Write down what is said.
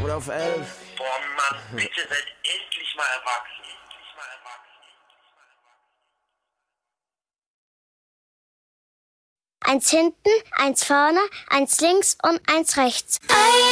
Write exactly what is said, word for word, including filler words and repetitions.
Oder auf elf. Boah, Mann, bitte seid endlich mal erwachsen. Endlich mal erwachsen. Eins hinten, eins vorne, eins links und eins rechts.